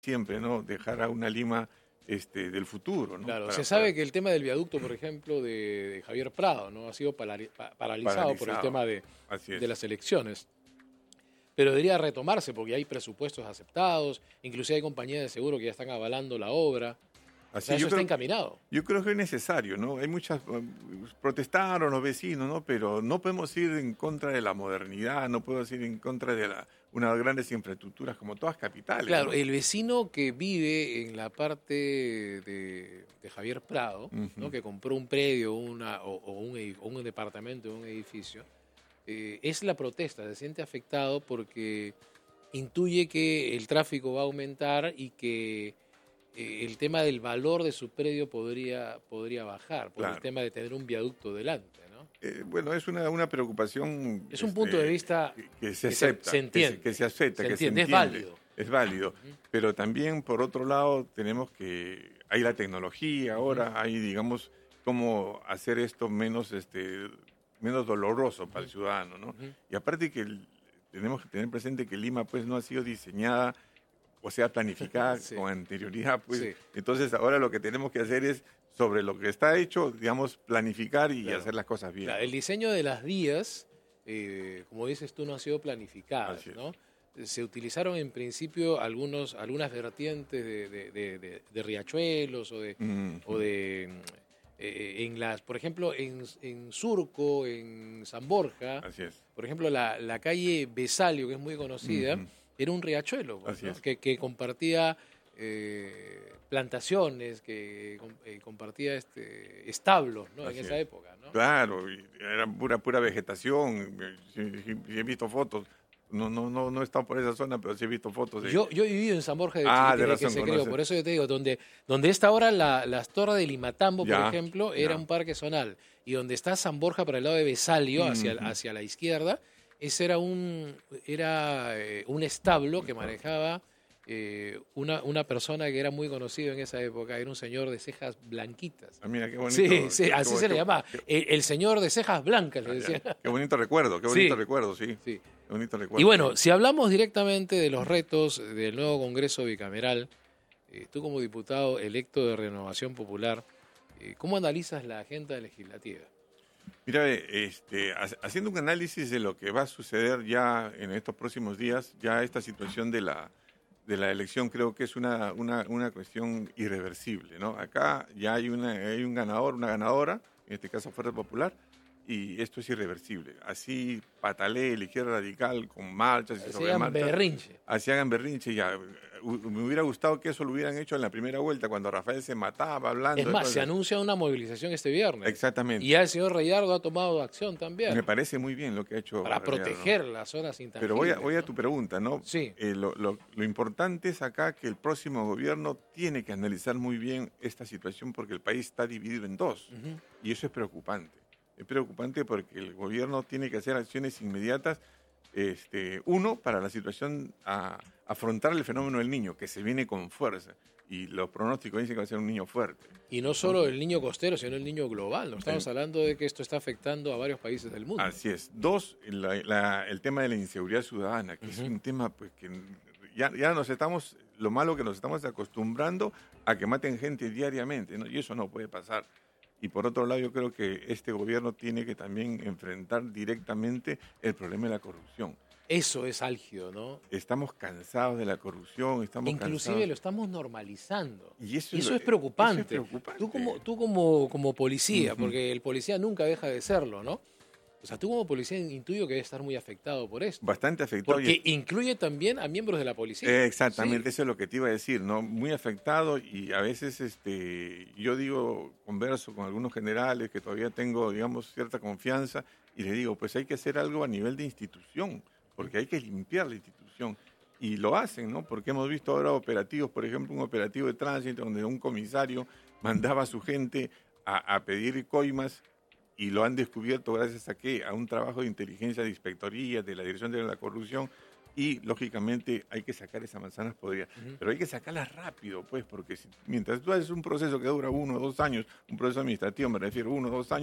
siempre, ¿no? Dejar a una Lima del futuro, ¿no? Claro, se sabe que el tema del viaducto, por ejemplo, de Javier Prado, ¿no? Ha sido paralizado por el tema Así de es. las elecciones. Pero debería retomarse porque hay presupuestos aceptados, inclusive hay compañías de seguro que ya están avalando la obra. O sea, eso está encaminado. Yo creo que es necesario, ¿no? Hay protestaron los vecinos, ¿no? Pero no podemos ir en contra de la modernidad, no podemos ir en contra de unas grandes infraestructuras como todas capitales. Claro, ¿no? el vecino que vive en la parte de Javier Prado, ¿no? Que compró un predio un departamento, un edificio, es la protesta, se siente afectado porque intuye que el tráfico va a aumentar y que el tema del valor de su predio podría bajar por el tema de tener un viaducto delante, ¿no? Bueno, es una preocupación. Es un punto de vista que se acepta, se entiende, que se acepta, que se entiende, entiende. es válido. Es válido, pero también por otro lado hay la tecnología ahora, hay digamos cómo hacer esto menos doloroso para el ciudadano, ¿no? Y aparte que tenemos que tener presente que Lima pues no ha sido diseñada, o sea, planificada con anterioridad, pues. Sí. Entonces ahora lo que tenemos que hacer es, sobre lo que está hecho, digamos, planificar y hacer las cosas bien. Claro, el diseño de las vías, como dices tú, no ha sido planificado, ¿no? Se utilizaron en principio algunas vertientes de riachuelos por ejemplo, en Surco, en San Borja. Así es. Por ejemplo, la calle Besalio, que es muy conocida, era un riachuelo, pues, ¿no? que compartía plantaciones, que compartía establos, ¿no? En esa época, ¿no? Claro, era pura vegetación. He visto fotos. No he estado por esa zona, pero sí he visto fotos. Yo he vivido en San Borja de Chiriquí, que se creó, por eso yo te digo, donde está ahora las torres de Limatambo, por ejemplo, era un parque zonal, y donde está San Borja para el lado de Besalio, hacia la izquierda, ese era un establo que manejaba una persona que era muy conocido en esa época, era un señor de cejas blanquitas. Ah, mira, qué bonito. Sí, así se le llamaba. El señor de cejas blancas, le decía. Qué bonito recuerdo, sí. Qué bonito recuerdo. Y bueno, si hablamos directamente de los retos del nuevo Congreso bicameral, tú como diputado electo de Renovación Popular, ¿cómo analizas la agenda legislativa? Mira, haciendo un análisis de lo que va a suceder ya en estos próximos días, ya esta situación de la elección creo que es una cuestión irreversible, ¿no? Acá ya hay un ganador, una ganadora, en este caso Fuerza Popular, y esto es irreversible. Así patalee la izquierda radical con marchas y sobre marchas. Así hagan berrinche. Ya. Me hubiera gustado que eso lo hubieran hecho en la primera vuelta, cuando Rafael se mataba hablando. Es más, se anuncia una movilización este viernes. Exactamente. Y ya el señor Rayardo ha tomado acción también. Me parece muy bien lo que ha hecho para Rayardo, proteger las zonas intangibles. Pero voy a tu pregunta, ¿no? Sí. Lo importante es acá que el próximo gobierno tiene que analizar muy bien esta situación, porque el país está dividido en dos. Y eso es preocupante. Es preocupante porque el gobierno tiene que hacer acciones inmediatas. Uno, para la situación, afrontar el fenómeno del niño, que se viene con fuerza. Y los pronósticos dicen que va a ser un niño fuerte. Y no solo el niño costero, sino el niño global. ¿No? Estamos hablando de que esto está afectando a varios países del mundo. Así es. Dos, el tema de la inseguridad ciudadana, que es un tema pues que ya lo malo que nos estamos acostumbrando a que maten gente diariamente, ¿no? Y eso no puede pasar. Y por otro lado, yo creo que este gobierno tiene que también enfrentar directamente el problema de la corrupción. Eso es álgido, ¿no? Estamos cansados de la corrupción, Inclusive lo estamos normalizando. Y eso es preocupante. Eso es preocupante. Tú como policía, porque el policía nunca deja de serlo, ¿no? O sea, tú como policía intuyo que debes estar muy afectado por esto. Bastante afectado. Porque incluye también a miembros de la policía. Exactamente, eso es lo que te iba a decir, ¿no? Muy afectado, y a veces yo converso con algunos generales que todavía tengo, digamos, cierta confianza, y les digo, pues hay que hacer algo a nivel de institución, porque hay que limpiar la institución. Y lo hacen, ¿no? Porque hemos visto ahora operativos, por ejemplo, un operativo de tránsito donde un comisario mandaba a su gente a pedir coimas, y lo han descubierto gracias a un trabajo de inteligencia de inspectoría, de la Dirección de la Corrupción, y lógicamente hay que sacar esas manzanas podridas. Pero hay que sacarlas rápido, pues, porque mientras tú haces un proceso que dura 1 o 2 años, un proceso administrativo me refiero 1 o 2 años,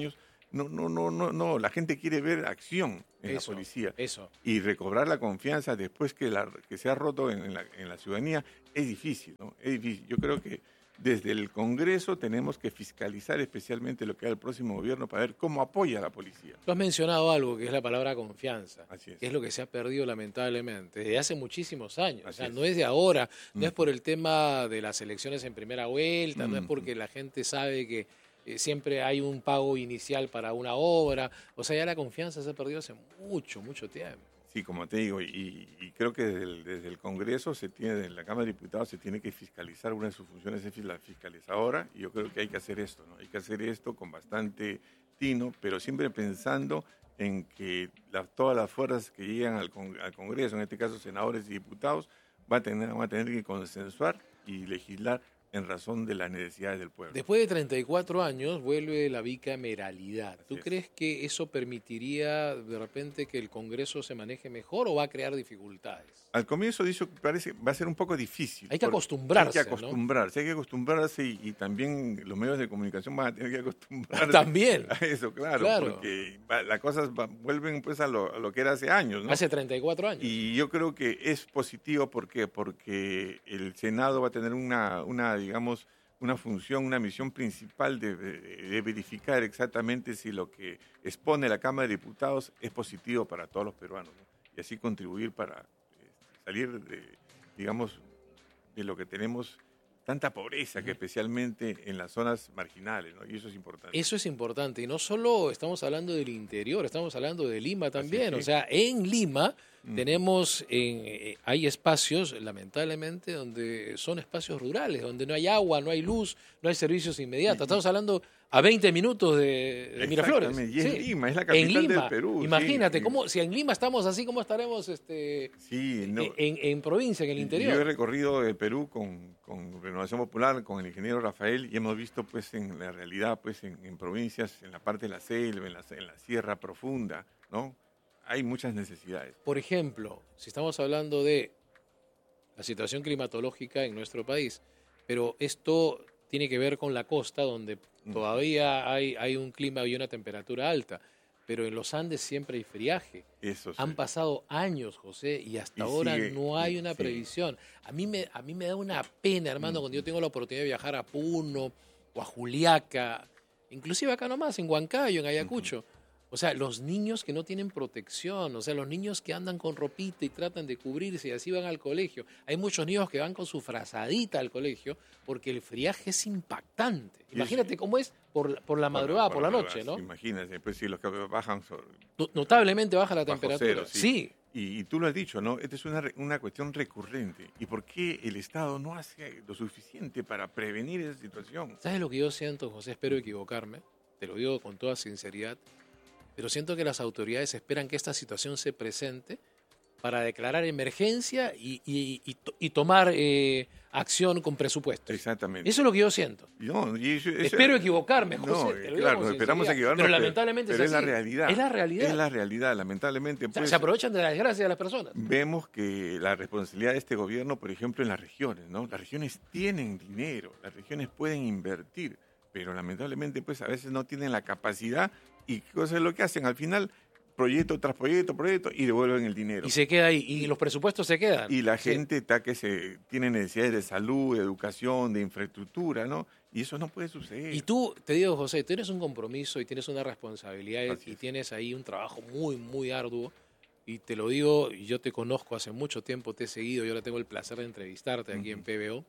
No, la gente quiere ver acción en la policía. Eso. Y recobrar la confianza después que se ha roto en la ciudadanía es difícil, ¿no? Es difícil. Yo creo que desde el Congreso tenemos que fiscalizar especialmente lo que haga el próximo gobierno para ver cómo apoya a la policía. Tú has mencionado algo que es la palabra confianza, Así es. que es lo que se ha perdido lamentablemente desde hace muchísimos años. Así O sea, es. no es de ahora, no es por el tema de las elecciones en primera vuelta, no es porque la gente sabe que siempre hay un pago inicial para una obra. O sea, ya la confianza se ha perdido hace mucho, mucho tiempo. Sí, como te digo, y creo que desde el Congreso desde la Cámara de Diputados se tiene que fiscalizar, una de sus funciones es la fiscalizadora, y yo creo que hay que hacer esto, ¿no? Hay que hacer esto con bastante tino, pero siempre pensando en que todas las fuerzas que llegan al Congreso, en este caso senadores y diputados, van a tener que consensuar y legislar en razón de las necesidades del pueblo. Después de 34 años vuelve la bicameralidad. ¿Tú crees que eso permitiría de repente que el Congreso se maneje mejor o va a crear dificultades? Al comienzo parece va a ser un poco difícil. Hay que acostumbrarse. Hay que acostumbrarse y también los medios de comunicación van a tener que acostumbrarse también a eso, claro. Porque las cosas vuelven pues a lo que era hace años, ¿no? Hace 34 años. Y yo creo que es positivo, ¿por qué? Porque el Senado va a tener digamos, una función, una misión principal de verificar exactamente si lo que expone la Cámara de Diputados es positivo para todos los peruanos, ¿no? Y así contribuir para salir digamos, de lo que tenemos, tanta pobreza, que especialmente en las zonas marginales, ¿no? Y eso es importante. Eso es importante. Y no solo estamos hablando del interior, estamos hablando de Lima también. Así, o sea, en Lima tenemos, hay espacios, lamentablemente, donde son espacios rurales, donde no hay agua, no hay luz, no hay servicios inmediatos. Estamos hablando a 20 minutos de Miraflores. Y es Lima, es la capital del Perú. Imagínate, si en Lima estamos así, ¿cómo estaremos en provincia, en el interior? Yo he recorrido el Perú con Renovación Popular, con el ingeniero Rafael, y hemos visto pues en la realidad, pues en provincias, en la parte de la selva, en la sierra profunda, ¿no? Hay muchas necesidades. Por ejemplo, si estamos hablando de la situación climatológica en nuestro país, pero esto tiene que ver con la costa, donde todavía hay un clima y una temperatura alta, pero en los Andes siempre hay friaje. Eso sí. Han pasado años, José, y hasta ahora no hay una previsión. A mí me da una pena, hermano, cuando yo tengo la oportunidad de viajar a Puno o a Juliaca, inclusive acá nomás, en Huancayo, en Ayacucho. O sea, los niños que no tienen protección, o sea, los niños que andan con ropita y tratan de cubrirse y así van al colegio. Hay muchos niños que van con su frazadita al colegio porque el friaje es impactante. Imagínate cómo es por la madrugada, por la noche, ¿no? Imagínate, pues sí, los que bajan notablemente baja la temperatura. Cero, sí. Y tú lo has dicho, ¿no? Esta es una cuestión recurrente. ¿Y por qué el Estado no hace lo suficiente para prevenir esa situación? ¿Sabes lo que yo siento, José? Espero equivocarme. Te lo digo con toda sinceridad. Pero siento que las autoridades esperan que esta situación se presente para declarar emergencia y tomar acción con presupuestos. Exactamente. Eso es lo que yo siento. Espero equivocarme, José. Claro, esperamos equivocarnos, pero lamentablemente es la realidad. Es la realidad. Es la realidad, lamentablemente. Pues, se aprovechan de la desgracia de las personas. Vemos que la responsabilidad de este gobierno, por ejemplo, en las regiones, ¿no? Las regiones tienen dinero, las regiones pueden invertir, pero lamentablemente pues a veces no tienen la capacidad. ¿Y qué es lo que hacen? Al final, proyecto tras proyecto, y devuelven el dinero. Y se queda ahí, y los presupuestos se quedan. Y la gente está que tiene necesidades de salud, de educación, de infraestructura, ¿no? Y eso no puede suceder. Y tú, te digo, José, tienes un compromiso y tienes una responsabilidad y tienes ahí un trabajo muy, muy arduo. Y te lo digo, yo te conozco hace mucho tiempo, te he seguido, yo ahora tengo el placer de entrevistarte aquí en PBO.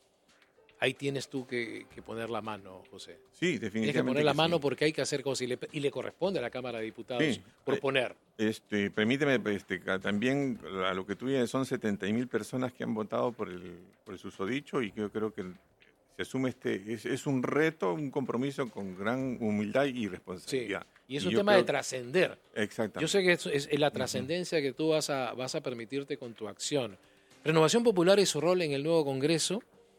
Ahí tienes tú que poner la mano, José. Sí, definitivamente. Tienes que poner la mano porque hay que hacer cosas y le corresponde a la Cámara de Diputados proponer. Permíteme, también a lo que tú dices, son 70.000 personas que han votado por el susodicho, y yo creo que se asume es un reto, un compromiso con gran humildad y responsabilidad. Sí. Y es un tema de trascender. Exactamente. Yo sé que es la trascendencia que tú vas a permitirte con tu acción. Renovación Popular y su rol en el nuevo Congreso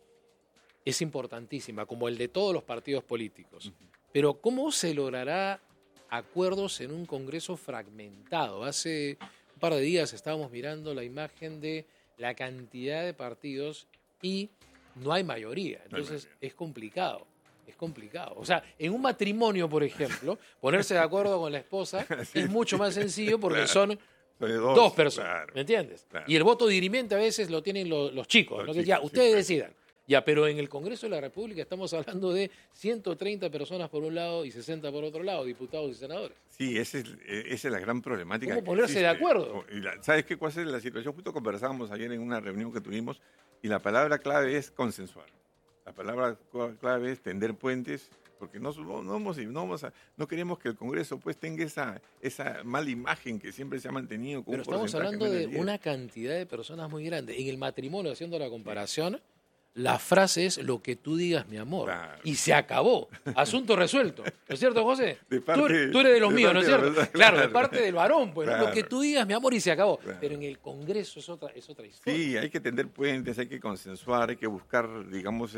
es importantísima, como el de todos los partidos políticos. Pero ¿cómo se logrará acuerdos en un Congreso fragmentado? Hace un par de días estábamos mirando la imagen de la cantidad de partidos y no hay mayoría. Entonces es complicado. es complicado. O sea, en un matrimonio, por ejemplo, ponerse de acuerdo con la esposa es mucho más sencillo porque son dos personas, claro, ¿me entiendes? Claro. Y el voto dirimiente a veces lo tienen los chicos, ¿no? Que ya, ustedes decidan. Ya, pero en el Congreso de la República estamos hablando de 130 personas por un lado y 60 por otro lado, diputados y senadores. Sí, esa es la gran problemática. ¿Cómo ponerse de acuerdo? ¿Sabes qué? ¿Cuál es la situación? Justo conversábamos ayer en una reunión que tuvimos y la palabra clave es consensuar. La palabra clave es tender puentes, porque no queremos que el Congreso pues tenga esa mala imagen que siempre se ha mantenido. Pero estamos hablando de una cantidad de personas muy grande. En el matrimonio, haciendo la comparación, la frase es lo que tú digas, mi amor. Claro. Y se acabó. Asunto resuelto. ¿No es cierto, José? Tú eres de los míos, ¿no es cierto? Claro, de parte del varón. Pues, claro. Lo que tú digas, mi amor, y se acabó. Claro. Pero en el Congreso es otra historia. Sí, hay que tender puentes, hay que consensuar, hay que buscar, digamos,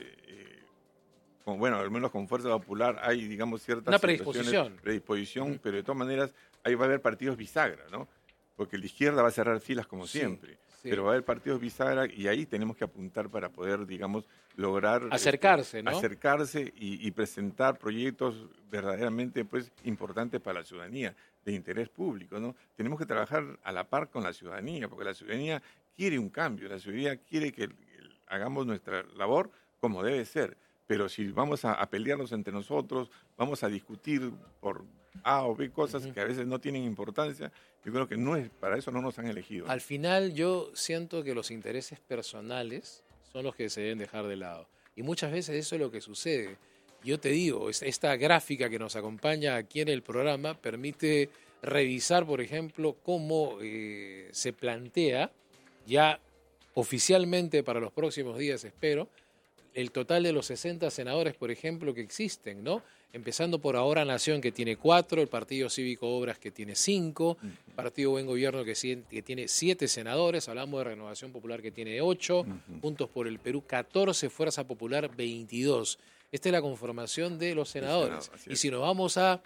bueno, al menos con Fuerza Popular hay, digamos, ciertas una predisposición, pero de todas maneras ahí va a haber partidos bisagra, ¿no? Porque la izquierda va a cerrar filas como siempre. Sí. Pero va a haber partidos bisagra y ahí tenemos que apuntar para poder, digamos, lograr acercarse, ¿no? Acercarse y presentar proyectos verdaderamente pues importantes para la ciudadanía, de interés público, ¿no? Tenemos que trabajar a la par con la ciudadanía, porque la ciudadanía quiere un cambio, la ciudadanía quiere que hagamos nuestra labor como debe ser. Pero si vamos a pelearnos entre nosotros, vamos a discutir por A o B cosas que a veces no tienen importancia, yo creo que para eso no nos han elegido. Al final yo siento que los intereses personales son los que se deben dejar de lado. Y muchas veces eso es lo que sucede. Yo te digo, esta gráfica que nos acompaña aquí en el programa permite revisar, por ejemplo, cómo se plantea ya oficialmente para los próximos días, espero, el total de los 60 senadores, por ejemplo, que existen, ¿no? Empezando por Ahora Nación, que tiene 4, el Partido Cívico Obras, que tiene 5, Partido Buen Gobierno, que tiene 7 senadores, hablamos de Renovación Popular, que tiene 8, Juntos por el Perú, 14, Fuerza Popular, 22. Esta es la conformación de los senadores. Y si nos vamos a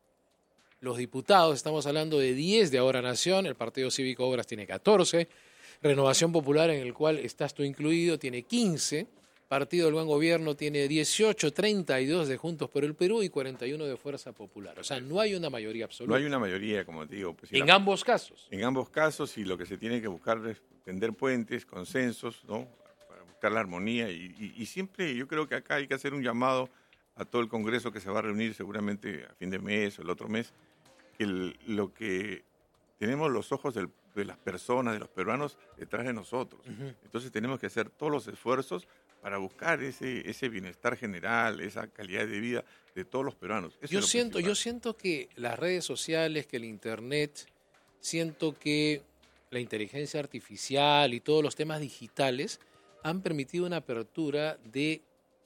los diputados, estamos hablando de 10 de Ahora Nación, el Partido Cívico Obras tiene 14, Renovación Popular, en el cual estás tú incluido, tiene 15, Partido del Buen Gobierno tiene 18, 32 de Juntos por el Perú y 41 de Fuerza Popular. O sea, no hay una mayoría absoluta. No hay una mayoría, como te digo. Pues, en ambos casos. En ambos casos, y lo que se tiene que buscar es tender puentes, consensos, ¿no? Para buscar la armonía. Y siempre yo creo que acá hay que hacer un llamado a todo el Congreso que se va a reunir seguramente a fin de mes o el otro mes, que lo que tenemos los ojos de las personas, de los peruanos, detrás de nosotros. Entonces tenemos que hacer todos los esfuerzos para buscar ese bienestar general, esa calidad de vida de todos los peruanos. Yo siento que las redes sociales, que el Internet, siento que la inteligencia artificial y todos los temas digitales han permitido una apertura de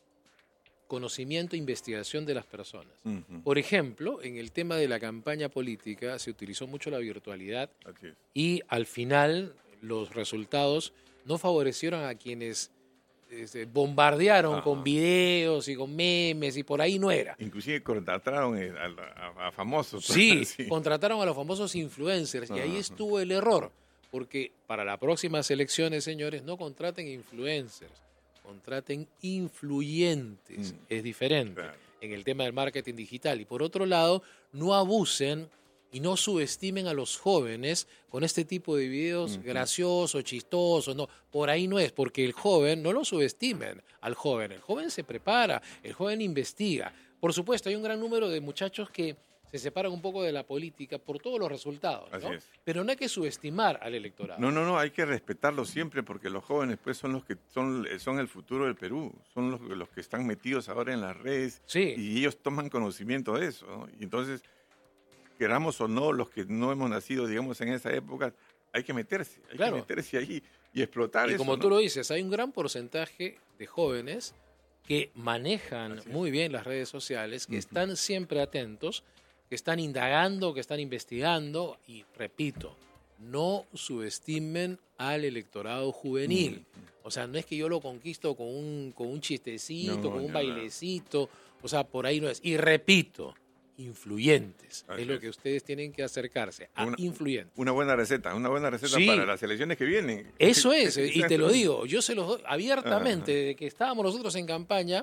conocimiento e investigación de las personas. Por ejemplo, en el tema de la campaña política se utilizó mucho la virtualidad y al final los resultados no favorecieron a quienes bombardearon con videos y con memes y por ahí no era. Inclusive contrataron a famosos. Sí, contrataron a los famosos influencers y ahí estuvo el error, porque para las próximas elecciones, señores, no contraten influencers, contraten influyentes, es diferente en el tema del marketing digital. Y por otro lado, no abusen y no subestimen a los jóvenes con este tipo de videos graciosos, chistosos. No, por ahí no es, porque el joven, no lo subestimen al joven. El joven se prepara, el joven investiga. Por supuesto, hay un gran número de muchachos que se separan un poco de la política por todos los resultados, ¿no? Pero no hay que subestimar al electorado. No, hay que respetarlo siempre, porque los jóvenes pues son los que son el futuro del Perú, son los que están metidos ahora en las redes y ellos toman conocimiento de eso, ¿no? Y entonces, queramos o no, los que no hemos nacido, digamos, en esa época, hay que meterse ahí y explotar eso. Y como tú lo dices, hay un gran porcentaje de jóvenes que manejan muy bien las redes sociales, que están siempre atentos, que están indagando, que están investigando, y repito, no subestimen al electorado juvenil. O sea, no es que yo lo conquisto con un chistecito, con un bailecito, o sea, por ahí no es. Y repito, influyentes. Es lo que ustedes tienen que acercarse, a influyentes. Una buena receta para las elecciones que vienen. Eso es, y te lo digo, yo se los doy abiertamente, desde que estábamos nosotros en campaña,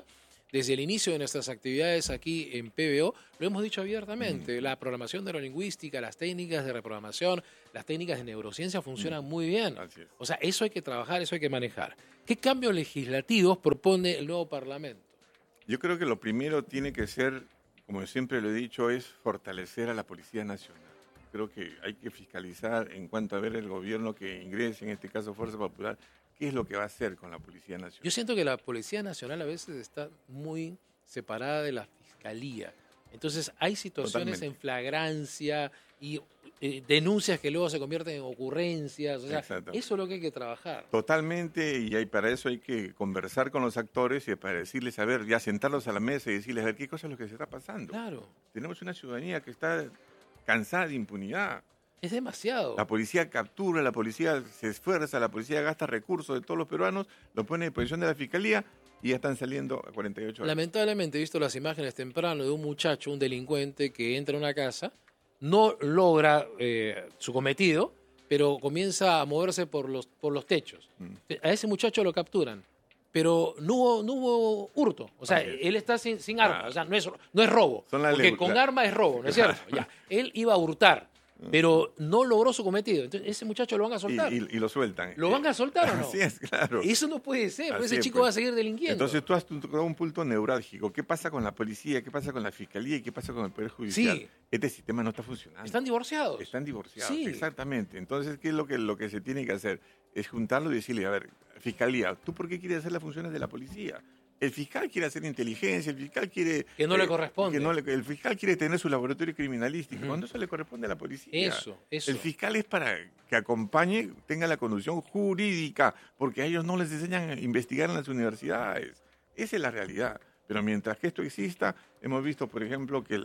desde el inicio de nuestras actividades aquí en PBO, lo hemos dicho abiertamente, la programación neurolingüística, las técnicas de reprogramación, las técnicas de neurociencia funcionan muy bien. Así es. O sea, eso hay que trabajar, eso hay que manejar. ¿Qué cambios legislativos propone el nuevo Parlamento? Yo creo que lo primero tiene que ser, como siempre lo he dicho, es fortalecer a la Policía Nacional. Creo que hay que fiscalizar en cuanto a ver el gobierno que ingrese, en este caso Fuerza Popular, qué es lo que va a hacer con la Policía Nacional. Yo siento que la Policía Nacional a veces está muy separada de la Fiscalía. Entonces hay situaciones Totalmente. en flagrancia y denuncias que luego se convierten en ocurrencias. O sea, Exacto. eso es lo que hay que trabajar. Totalmente, y para eso hay que conversar con los actores y para decirles, a ver, ya sentarlos a la mesa y decirles, a ver, qué cosa es lo que se está pasando. Claro, Tenemos una ciudadanía que está cansada de impunidad. es demasiado. La policía captura, la policía se esfuerza, la policía gasta recursos de todos los peruanos, lo pone a disposición de la fiscalía y ya están saliendo a 48 horas. Lamentablemente he visto las imágenes temprano de un muchacho, un delincuente que entra a una casa, no logra su cometido, pero comienza a moverse por los techos. A ese muchacho lo capturan, pero no hubo hurto. O sea, él está sin arma, o sea, no es robo. Porque con arma es robo, ¿no es cierto? Ya, él iba a hurtar, pero no logró su cometido. Entonces, ese muchacho lo van a soltar. Y lo sueltan. ¿Lo van a soltar o no? Así es, claro. Eso no puede ser, Así ese es, chico pues. va a seguir delinquiendo. Entonces tú has tocado un punto neurálgico. ¿Qué pasa con la policía? ¿Qué pasa con la fiscalía? ¿Y qué pasa con el Poder Judicial? Sí. Este sistema no está funcionando. Están divorciados. Están divorciados, Sí. exactamente. Entonces, ¿qué es lo que se tiene que hacer? Es juntarlo y decirle, a ver, fiscalía, ¿tú por qué quieres hacer las funciones de la policía? El fiscal quiere hacer inteligencia, el fiscal quiere... Que no le corresponde. El fiscal quiere tener su laboratorio criminalístico, cuando eso le corresponde a la policía. Eso. El fiscal es para que acompañe, tenga la conducción jurídica, porque a ellos no les enseñan a investigar en las universidades. Esa es la realidad. Pero mientras que esto exista, hemos visto, por ejemplo, que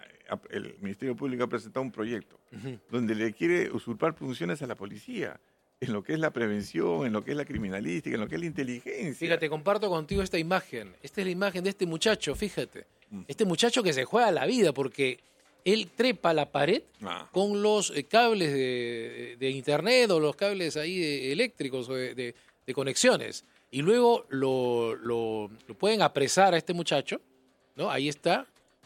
el Ministerio Público ha presentado un proyecto donde le quiere usurpar funciones a la policía, en lo que es la prevención, en lo que es la criminalística, en lo que es la inteligencia. Fíjate, comparto contigo esta imagen. Esta es la imagen de este muchacho, fíjate. Este muchacho que se juega la vida porque él trepa la pared con los cables de internet o los cables ahí eléctricos o de conexiones. Y luego lo pueden apresar a este muchacho, ¿no? Ahí está.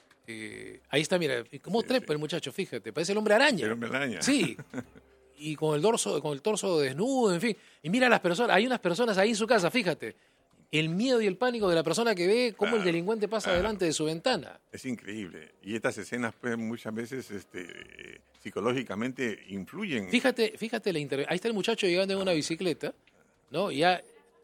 Ahí está, mira, cómo trepa el muchacho, fíjate. Parece el hombre araña. El hombre araña. Sí. Y con el torso desnudo, en fin. Y mira a las personas, hay unas personas ahí en su casa, fíjate. El miedo y el pánico de la persona que ve cómo el delincuente pasa delante de su ventana. Es increíble. Y estas escenas, pues, muchas veces psicológicamente influyen. Fíjate ahí está el muchacho llegando en una bicicleta, ¿no? Ya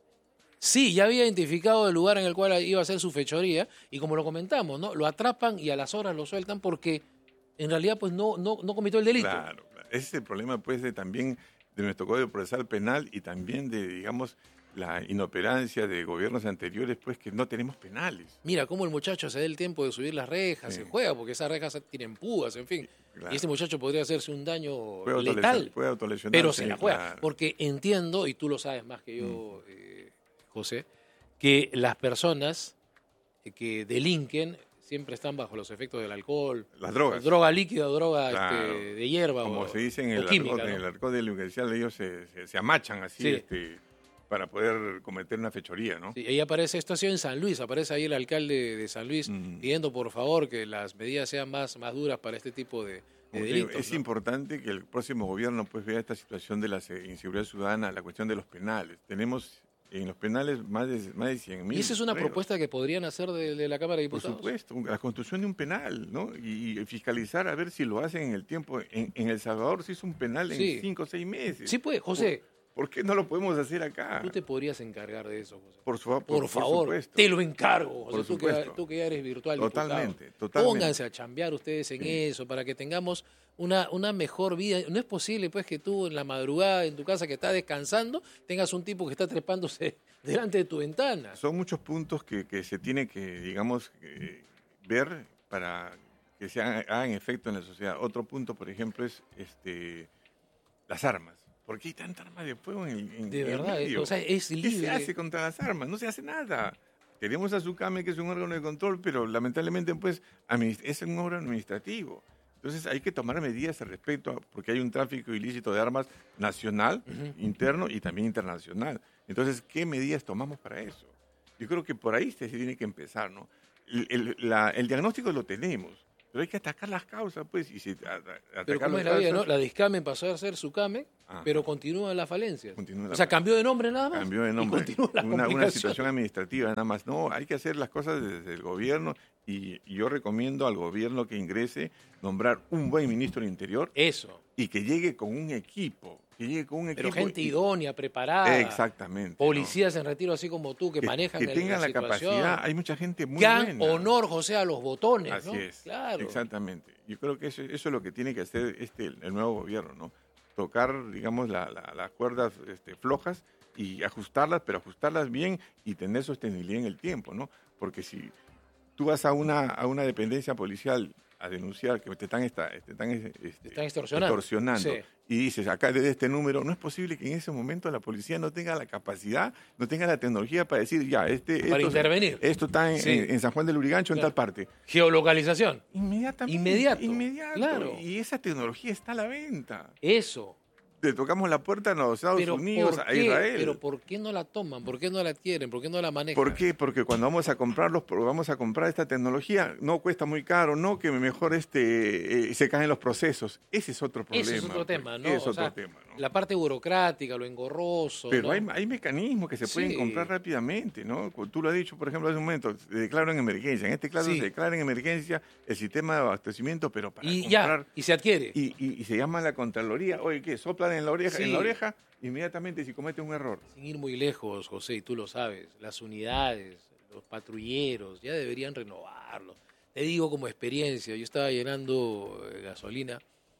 había identificado el lugar en el cual iba a hacer su fechoría, y como lo comentamos, ¿no? Lo atrapan y a las horas lo sueltan porque en realidad pues no cometió el delito. Claro. Ese es el problema, pues, también de nuestro Código Procesal Penal y también de, digamos, la inoperancia de gobiernos anteriores, pues, que no tenemos penales. Mira cómo el muchacho se da el tiempo de subir las rejas, Sí. se juega porque esas rejas tienen púas, en fin. Claro. Y este muchacho podría hacerse un daño Puede letal, autolesionarse, pero se la juega. claro. Porque entiendo, y tú lo sabes más que yo, José, que las personas que delinquen siempre están bajo los efectos del alcohol, Las drogas. droga líquida, droga Claro. de hierba Como o, se dice en o el química, argot, ¿no? en el argot delincuencial, ellos se amachan así, Sí. para poder cometer una fechoría, ¿no? Sí, ahí aparece, esto ha sido en San Luis, aparece ahí el alcalde de San Luis pidiendo por favor que las medidas sean más duras para este tipo de Como te digo, delitos. es ¿no? importante que el próximo gobierno pues vea esta situación de la inseguridad ciudadana, la cuestión de los penales. Tenemos en los penales más de 100.000. Y esa es una presos. propuesta que podrían hacer de la Cámara de Por Diputados. supuesto, la construcción de un penal, ¿no? Y fiscalizar a ver si lo hacen en el tiempo. En El Salvador se hizo un penal Sí. en 5 o 6 meses. Sí, pues, José, ¿Por qué no lo podemos hacer acá? tú te podrías encargar de eso, José. Por favor, Por favor, supuesto. te lo encargo, José, Por tú supuesto. que ya eres virtual Totalmente, diputado. totalmente. Pónganse a chambear ustedes en eso para que tengamos una mejor vida. No es posible pues que tú en la madrugada en tu casa que estás descansando tengas un tipo que está trepándose delante de tu ventana. Son muchos puntos que se tiene que, digamos, ver para que se hagan efecto en la sociedad. Otro punto, por ejemplo, es las armas. ¿Por qué hay tanta arma de fuego en De el verdad, medio? o sea, es libre. ¿Qué se hace contra las armas? No se hace nada. Tenemos a SUCAME, que es un órgano de control, pero lamentablemente pues es un órgano administrativo. Entonces hay que tomar medidas al respecto, porque hay un tráfico ilícito de armas nacional, interno y también internacional. Entonces, ¿qué medidas tomamos para eso? Yo creo que por ahí se tiene que empezar, ¿no? El diagnóstico lo tenemos, pero hay que atacar las causas, pues. Pero ¿cómo es la vida, no? La Discamen pasó a ser Sucame, pero continúa en las falencias. Cambió de nombre nada más. Cambió de nombre. Una situación administrativa nada más. No, hay que hacer las cosas desde el gobierno y yo recomiendo al gobierno que ingrese nombrar un buen ministro del Interior. Eso. Y que llegue con un equipo. Pero gente idónea, preparada. Exactamente. Policías en retiro así como tú, que manejan que tengan la capacidad. Hay mucha gente muy buena. Buena. Honor, José, a los botones, así ¿no? Es. Claro. Exactamente. Yo creo que eso es lo que tiene que hacer el nuevo gobierno, ¿no? Tocar, digamos, las cuerdas flojas y ajustarlas, pero ajustarlas bien y tener sostenibilidad en el tiempo, ¿no? Porque si tú vas a una dependencia policial a denunciar que te están extorsionando sí. Y dices, acá desde este número, no es posible que en ese momento la policía no tenga la capacidad, no tenga la tecnología para decir, para intervenir. Esto está en San Juan del Lurigancho, en tal parte. Geolocalización. Inmediato. Claro. Y esa tecnología está a la venta. Eso. Le tocamos la puerta a los Estados Unidos, a Israel. Pero ¿por qué no la toman? ¿Por qué no la adquieren? ¿Por qué no la manejan? ¿Por qué? Porque cuando vamos a comprar esta tecnología, no cuesta muy caro, no que mejor se caen los procesos. Ese es otro problema. Ese es otro tema, ¿no? Es otro tema, ¿no? La parte burocrática, lo engorroso. Pero ¿no? hay mecanismos que se pueden comprar rápidamente, ¿no? Tú lo has dicho, por ejemplo, hace un momento, se declara en emergencia. En este caso se declara en emergencia el sistema de abastecimiento, pero para comprar... Y se adquiere. Y se llama la Contraloría. Oye, ¿qué? Soplan en la oreja, inmediatamente si comete un error. Sin ir muy lejos, José, y tú lo sabes, las unidades, los patrulleros, ya deberían renovarlos. Te digo como experiencia, yo estaba llenando gasolina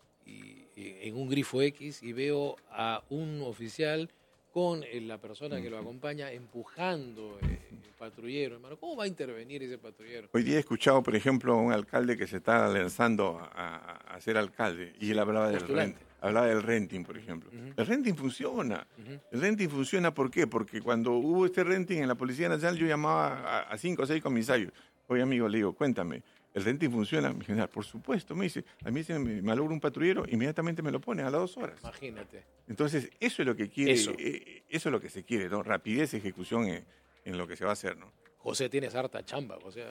en un grifo X y veo a un oficial con la persona que lo acompaña empujando el patrullero. Hermano, ¿cómo va a intervenir ese patrullero? Hoy día he escuchado, por ejemplo, a un alcalde que se está lanzando a ser alcalde y él hablaba del renting, por ejemplo. El renting funciona. El renting funciona, ¿por qué? Porque cuando hubo este renting en la Policía Nacional yo llamaba a 5 o 6 comisarios. Oye, amigo, le digo, cuéntame, ¿el renting funciona? Mi general, por supuesto, me dice. A mí se me malogra un patrullero, inmediatamente me lo pone a las 2 horas. Imagínate. Entonces, eso es lo que quiere, eso es lo que se quiere, ¿no? Rapidez, ejecución en lo que se va a hacer, ¿no? José, tienes harta chamba, José.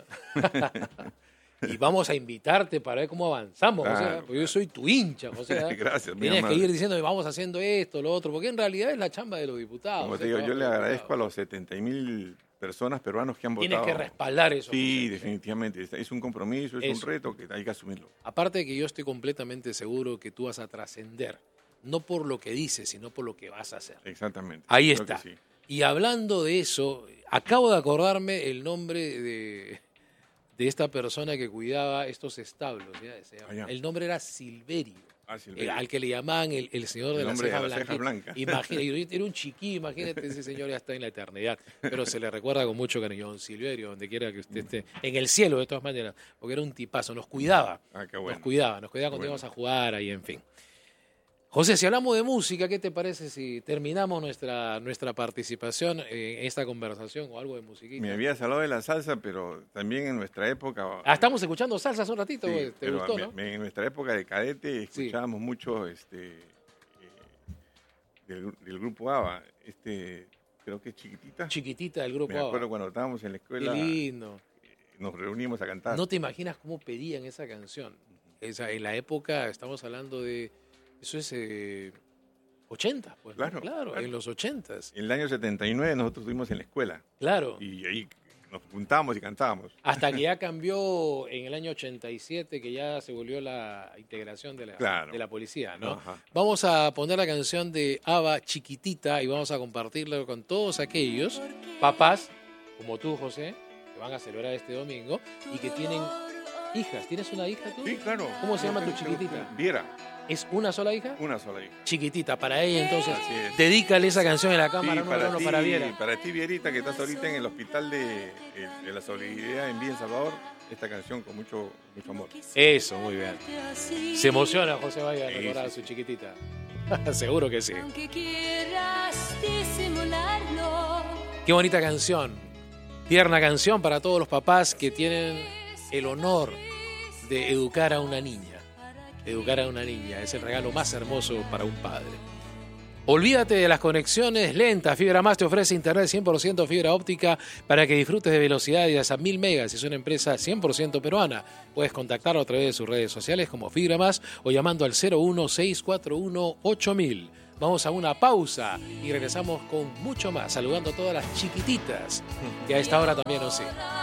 Y vamos a invitarte para ver cómo avanzamos, claro, José, porque yo soy tu hincha, José. Gracias, tienes que ir diciendo, vamos haciendo esto, lo otro, porque en realidad es la chamba de los diputados. Como te digo, yo le agradezco a los 70.000 personas peruanos que han votado. Tienes que respaldar eso. Sí, José, definitivamente. Es un compromiso, es un reto que hay que asumirlo. Aparte de que yo estoy completamente seguro que tú vas a trascender, no por lo que dices, sino por lo que vas a hacer. Exactamente. Ahí está. Sí. Y hablando de eso, acabo de acordarme el nombre de esta persona que cuidaba estos establos. El nombre era Silverio. Silverio. Al que le llamaban el señor de las cejas blancas. Imagínate, era un chiquillo, imagínate, ese señor ya está en la eternidad, pero se le recuerda con mucho cariño. Don Silverio, donde quiera que usted esté, en el cielo de todas maneras, porque era un tipazo, nos cuidaba. Qué bueno. Nos cuidaba cuando íbamos a jugar ahí, en fin. José, si hablamos de música, ¿qué te parece si terminamos nuestra participación en esta conversación o algo de musiquita? Me habías hablado de la salsa, pero también en nuestra época... estamos escuchando salsa hace un ratito, sí, ¿te gustó, no? En nuestra época de cadete escuchábamos mucho del grupo ABBA, creo que es Chiquitita. Chiquitita del grupo ABBA. Me acuerdo cuando estábamos en la escuela. Qué lindo. Nos reuníamos a cantar. No te imaginas cómo pedían esa canción. En la época, estamos hablando de... Eso es 80, pues. Claro, en los 80s. En el año 79 nosotros estuvimos en la escuela. Claro. Y ahí nos juntábamos y cantábamos. Hasta que ya cambió en el año 87, que ya se volvió la integración de la policía, ¿no? Ajá. Vamos a poner la canción de ABBA, Chiquitita, y vamos a compartirla con todos aquellos papás, como tú, José, que van a celebrar este domingo y que tienen hijas. ¿Tienes una hija tú? Sí, claro. ¿Cómo se llama tu chiquitita? Viera. ¿Es una sola hija? Una sola hija. Chiquitita, para ella entonces. Dedícale esa canción en la cámara, sí, para Viera. Para ti, Vierita, que estás ahorita en el hospital de la Solidaridad en Villa Salvador, esta canción con mucho amor. Eso, muy bien. Se emociona José Valle al recordar a su chiquitita. Seguro que sí. Aunque quieras disimularlo. Qué bonita canción. Tierna canción para todos los papás que tienen el honor de educar a una niña. Educar a una niña es el regalo más hermoso para un padre. Olvídate de las conexiones lentas. Fibra Más te ofrece internet 100% fibra óptica para que disfrutes de velocidades de hasta 1000 megas. Es una empresa 100% peruana. Puedes contactarlo a través de sus redes sociales como Fibra Más o llamando al 016418000. Vamos a una pausa y regresamos con mucho más, saludando a todas las chiquititas que a esta hora también nos siguen.